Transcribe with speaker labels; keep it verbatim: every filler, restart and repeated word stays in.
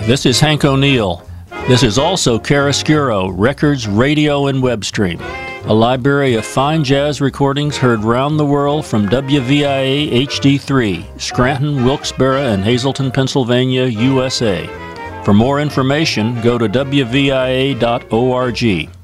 Speaker 1: this is Hank O'Neill. This is also Chiaroscuro, Records, Radio, and Web Stream, a library of fine jazz recordings heard round the world from W V I A H D three, Scranton, Wilkes-Barre, and Hazleton, Pennsylvania, U S A. For more information, go to W V I A dot org.